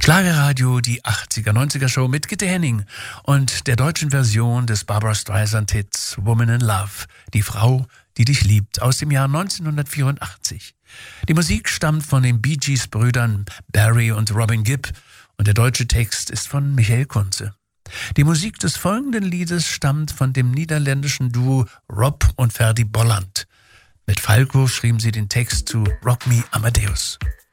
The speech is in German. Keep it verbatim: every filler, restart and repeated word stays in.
Schlagerradio, die achtziger, neunziger Show mit Gitte Henning und der deutschen Version des Barbra Streisand-Hits Woman in Love, die Frau, die dich liebt, aus dem Jahr neunzehnhundertvierundachtzig. Die Musik stammt von den Bee Gees-Brüdern Barry und Robin Gibb und der deutsche Text ist von Michael Kunze. Die Musik des folgenden Liedes stammt von dem niederländischen Duo Rob und Ferdy Bolland. Mit Falco schrieben sie den Text zu Rock Me Amadeus.